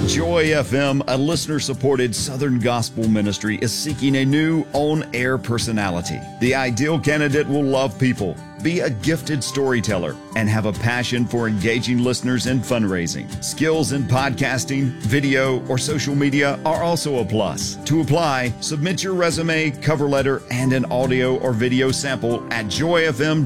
Joy FM, a listener-supported Southern gospel ministry, is seeking a new on-air personality. The ideal candidate will love people, be a gifted storyteller, and have a passion for engaging listeners in fundraising. Skills in podcasting, video, or social media are also a plus. To apply, submit your resume, cover letter, and an audio or video sample at joyfm.com.